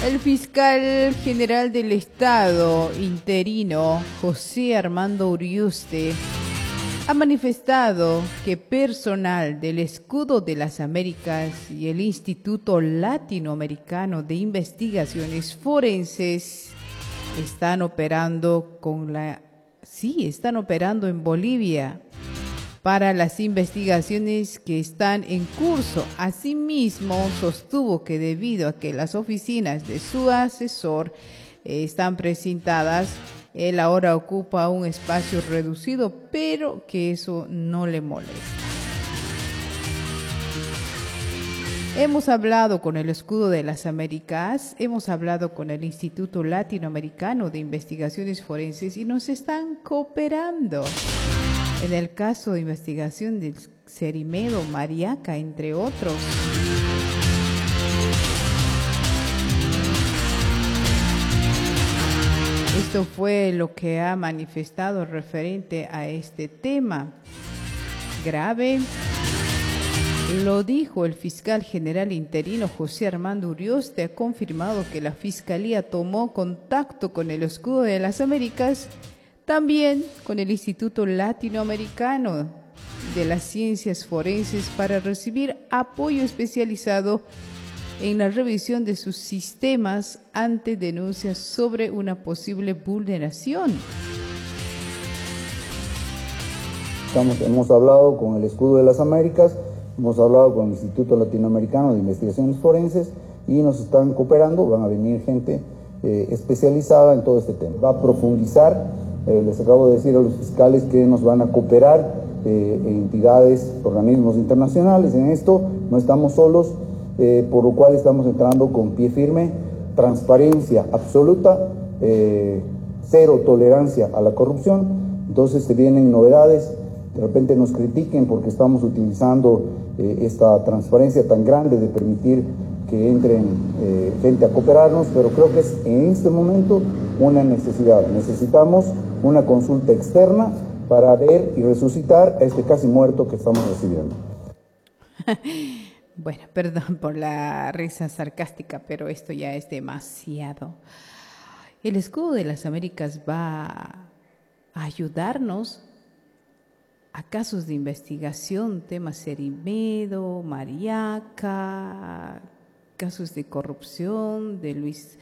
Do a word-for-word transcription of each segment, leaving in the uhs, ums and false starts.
El fiscal general del Estado interino, José Armando Uriuste, ha manifestado que personal del Escudo de las Américas y el Instituto Latinoamericano de Investigaciones Forenses están operando con la sí, están operando en Bolivia para las investigaciones que están en curso. Asimismo, sostuvo que debido a que las oficinas de su asesor eh, están presentadas, él ahora ocupa un espacio reducido, pero que eso no le molesta. Hemos hablado con el Escudo de las Américas, hemos hablado con el Instituto Latinoamericano de Investigaciones Forenses y nos están cooperando. En el caso de investigación del Cerimedo, Mariaca, entre otros. Esto fue lo que ha manifestado referente a este tema grave. Lo dijo el fiscal general interino José Armando Uriuste. Ha confirmado que la Fiscalía tomó contacto con el Escudo de las Américas, también con el Instituto Latinoamericano de las Ciencias Forenses para recibir apoyo especializado en la revisión de sus sistemas ante denuncias sobre una posible vulneración. Estamos, hemos hablado con el Escudo de las Américas, hemos hablado con el Instituto Latinoamericano de Investigaciones Forenses y nos están cooperando, van a venir gente eh, especializada en todo este tema. Va a profundizar. Eh, les acabo de decir a los fiscales que nos van a cooperar eh, entidades, organismos internacionales en esto, no estamos solos, eh, por lo cual estamos entrando con pie firme, transparencia absoluta, eh, cero tolerancia a la corrupción. Entonces se vienen novedades, de repente nos critiquen porque estamos utilizando eh, esta transparencia tan grande de permitir que entren eh, gente a cooperarnos, pero creo que es en este momento una necesidad. Necesitamos una consulta externa para ver y resucitar a este casi muerto que estamos recibiendo. Bueno, perdón por la risa sarcástica, pero esto ya es demasiado. El Escudo de las Américas va a ayudarnos a casos de investigación, temas Cerimedo, Mariaca, casos de corrupción, de Luis,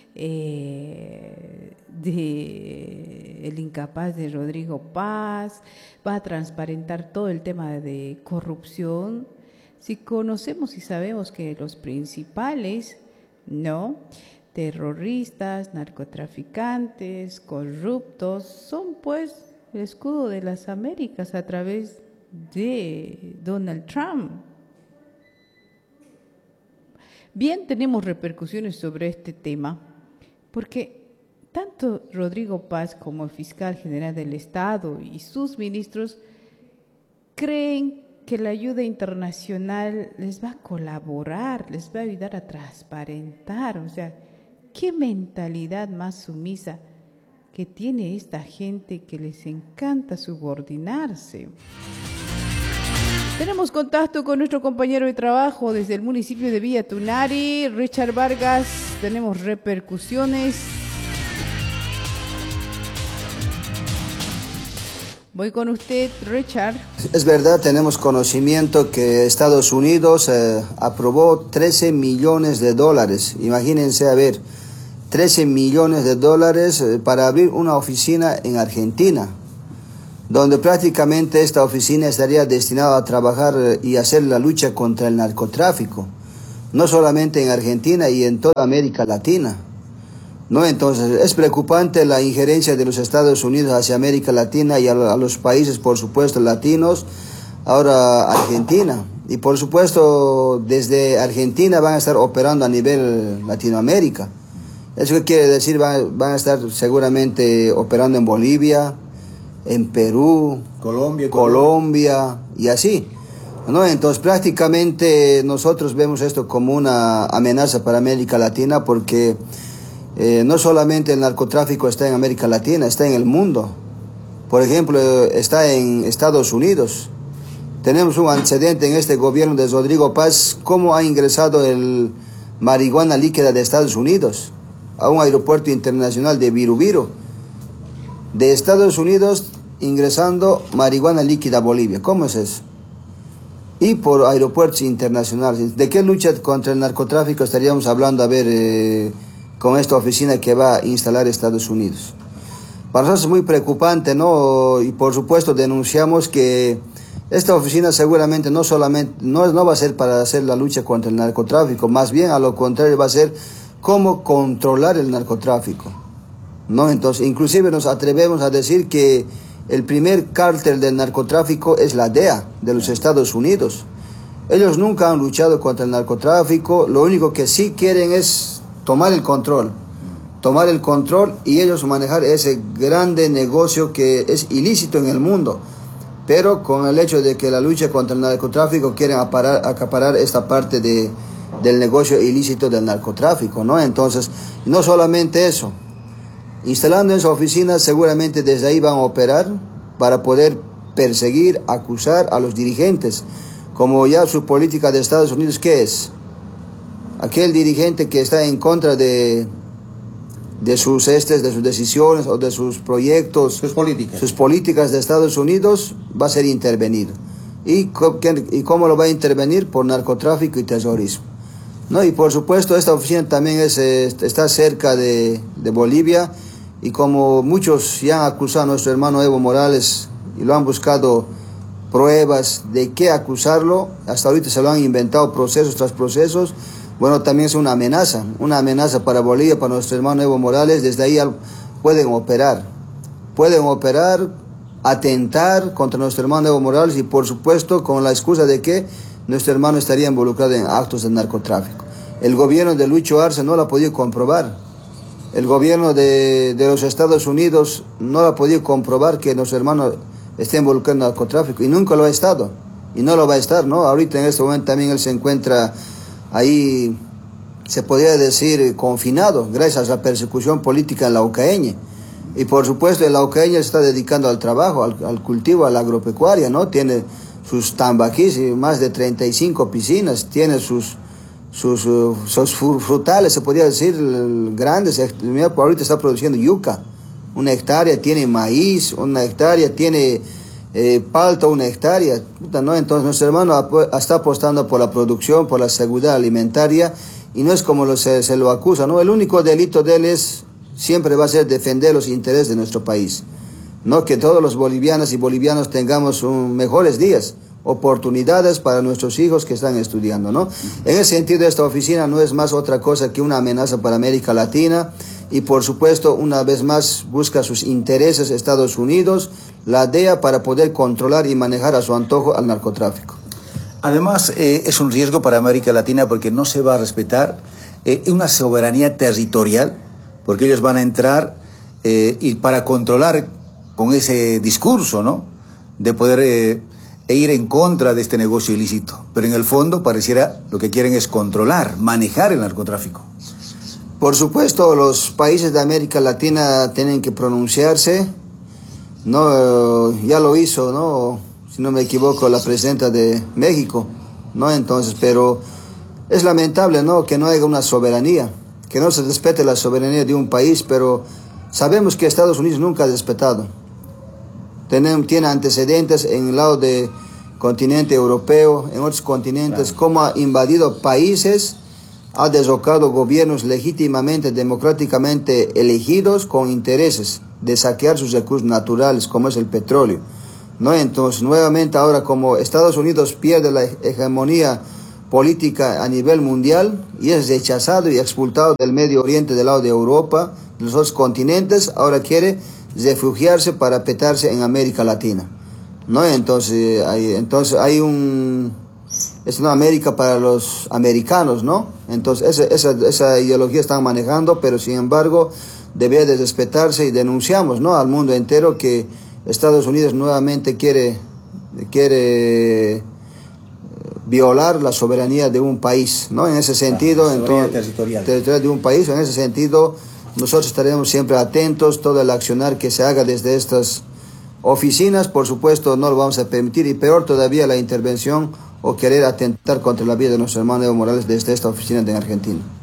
eh, de el incapaz de Rodrigo Paz, va a transparentar todo el tema de corrupción. Si conocemos y sabemos que los principales, ¿no?, terroristas, narcotraficantes, corruptos, son pues el Escudo de las Américas a través de Donald Trump. Bien, tenemos repercusiones sobre este tema, porque tanto Rodrigo Paz como el fiscal general del Estado y sus ministros creen que la ayuda internacional les va a colaborar, les va a ayudar a transparentar. O sea, ¿qué mentalidad más sumisa que tiene esta gente que les encanta subordinarse? Tenemos contacto con nuestro compañero de trabajo desde el municipio de Villa Tunari, Richard Vargas. Tenemos repercusiones. Voy con usted, Richard. Es verdad, tenemos conocimiento que Estados Unidos eh, aprobó trece millones de dólares. Imagínense, a ver, trece millones de dólares eh, para abrir una oficina en Argentina, donde prácticamente esta oficina estaría destinada a trabajar eh, y hacer la lucha contra el narcotráfico, no solamente en Argentina y en toda América Latina. ¿No? Entonces, es preocupante la injerencia de los Estados Unidos hacia América Latina y a, a los países, por supuesto, latinos, ahora Argentina. Y por supuesto, desde Argentina van a estar operando a nivel Latinoamérica. ¿Eso quiere decir? Van, van a estar seguramente operando en Bolivia, en Perú, Colombia, Colombia y así. ¿No? Entonces, prácticamente nosotros vemos esto como una amenaza para América Latina porque Eh, no solamente el narcotráfico está en América Latina, está en el mundo. Por ejemplo, está en Estados Unidos. Tenemos un antecedente en este gobierno de Rodrigo Paz, cómo ha ingresado el marihuana líquida de Estados Unidos a un aeropuerto internacional de Viru-Viru. De Estados Unidos ingresando marihuana líquida a Bolivia. ¿Cómo es eso? Y por aeropuertos internacionales. ¿De qué lucha contra el narcotráfico estaríamos hablando, a ver, eh, con esta oficina que va a instalar Estados Unidos? Para nosotros es muy preocupante, ¿no? Y por supuesto denunciamos que esta oficina seguramente no solamente, no, no va a ser para hacer la lucha contra el narcotráfico, más bien a lo contrario va a ser cómo controlar el narcotráfico, ¿no? Entonces, inclusive nos atrevemos a decir que el primer cártel del narcotráfico es la D E A de los Estados Unidos. Ellos nunca han luchado contra el narcotráfico, lo único que sí quieren es tomar el control, tomar el control y ellos manejar ese grande negocio que es ilícito en el mundo, pero con el hecho de que la lucha contra el narcotráfico quieren aparar, acaparar esta parte de, del negocio ilícito del narcotráfico, ¿no? Entonces, no solamente eso, instalando esa oficina seguramente desde ahí van a operar para poder perseguir, acusar a los dirigentes, como ya su política de Estados Unidos, ¿qué es? Aquel dirigente que está en contra de, de sus estes, de sus decisiones o de sus proyectos, sus políticas, sus políticas de Estados Unidos, va a ser intervenido. ¿Y, y cómo lo va a intervenir? Por narcotráfico y terrorismo, ¿no? Y por supuesto esta oficina también es, está cerca de, de Bolivia, y como muchos ya han acusado a nuestro hermano Evo Morales y lo han buscado pruebas de qué acusarlo, hasta ahorita se lo han inventado procesos tras procesos. Bueno, también es una amenaza, una amenaza para Bolivia, para nuestro hermano Evo Morales. Desde ahí pueden operar, pueden operar, atentar contra nuestro hermano Evo Morales y por supuesto con la excusa de que nuestro hermano estaría involucrado en actos de narcotráfico. El gobierno de Lucho Arce no lo ha podido comprobar. El gobierno de, de los Estados Unidos no lo ha podido comprobar que nuestro hermano esté involucrado en narcotráfico y nunca lo ha estado y no lo va a estar, ¿no? Ahorita en este momento también él se encuentra ahí, se podría decir, confinado gracias a la persecución política en la Ucaeñe. Y por supuesto en la Ucaeñe se está dedicando al trabajo, al, al cultivo, a la agropecuaria, ¿no? Tiene sus tambaquís y más de treinta y cinco piscinas, tiene sus, sus, uh, sus frutales, se podría decir, grandes. Mira, ahorita está produciendo yuca, una hectárea, tiene maíz, una hectárea, tiene eh, palta, una hectárea, ¿no? Entonces nuestro hermano está apostando por la producción, por la seguridad alimentaria, y no es como lo, se, se lo acusa, ¿no? El único delito de él es, siempre va a ser defender los intereses de nuestro país, ¿no? Que todos los bolivianas y bolivianos tengamos un, mejores días, oportunidades para nuestros hijos que están estudiando, ¿no? En ese sentido, esta oficina no es más otra cosa que una amenaza para América Latina y, por supuesto, una vez más busca sus intereses Estados Unidos, la D E A, para poder controlar y manejar a su antojo al narcotráfico. Además, eh, es un riesgo para América Latina porque no se va a respetar eh, una soberanía territorial, porque ellos van a entrar eh, y para controlar con ese discurso, ¿no?, de poder eh, e ir en contra de este negocio ilícito. Pero en el fondo pareciera lo que quieren es controlar, manejar el narcotráfico. Por supuesto, los países de América Latina tienen que pronunciarse, ¿no? Ya lo hizo, ¿no?, si no me equivoco, la presidenta de México, ¿no? Entonces, pero es lamentable, ¿no?, que no haya una soberanía, que no se respete la soberanía de un país, pero sabemos que Estados Unidos nunca ha respetado. Tiene, tiene antecedentes en el lado del continente europeo, en otros continentes, claro, como ha invadido países, ha derrocado gobiernos legítimamente, democráticamente elegidos con intereses de saquear sus recursos naturales, como es el petróleo, ¿no? Entonces, nuevamente ahora, como Estados Unidos pierde la hegemonía política a nivel mundial y es rechazado y expulsado del Medio Oriente, del lado de Europa, de los otros continentes, ahora quiere refugiarse para petarse en América Latina, ¿no? Entonces hay, entonces hay un... es una América para los americanos, ¿no? Entonces esa, esa, esa ideología están manejando, pero sin embargo debe de respetarse y denunciamos, ¿no?, al mundo entero que Estados Unidos nuevamente quiere, quiere violar la soberanía de un país, ¿no? En ese sentido, la entonces, territorial. territorial de un país, en ese sentido nosotros estaremos siempre atentos, todo el accionar que se haga desde estas oficinas, por supuesto, no lo vamos a permitir, y peor todavía la intervención o querer atentar contra la vida de nuestro hermano Evo Morales desde esta oficina de Argentina.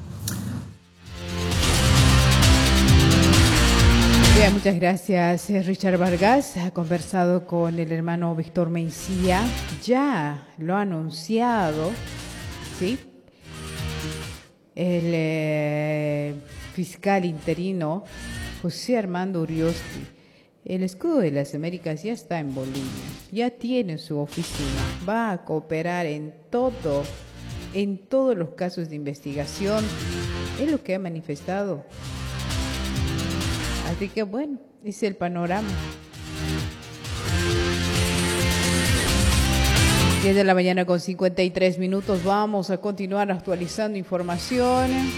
Bien, muchas gracias. Richard Vargas ha conversado con el hermano Víctor Mencía. Ya lo ha anunciado, ¿sí? El eh, fiscal interino José Armando Urioste. El escudo de las Américas ya está en Bolivia, ya tiene su oficina, va a cooperar en todo, en todos los casos de investigación, es lo que ha manifestado. Así que bueno, ese es el panorama. diez de la mañana con cincuenta y tres minutos, vamos a continuar actualizando información.